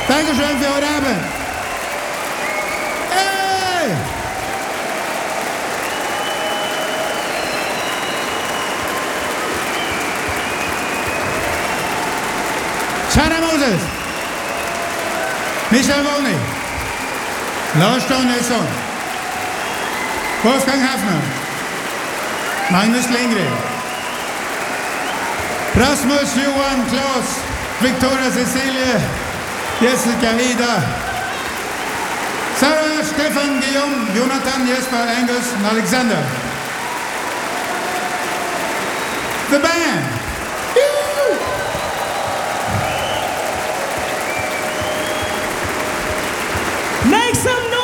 Dankeschön für heute Abend. Hey! China Moses, Michael Wolny, Lars Danielsson, Wolfgang Hafner, Magnus Lindgren, Rasmus Johan Claes, Victoria Cecilie, Jessica Ida, Sarah Stefan Guillaume, Jonathan Jesper Angus and Alexander. The band.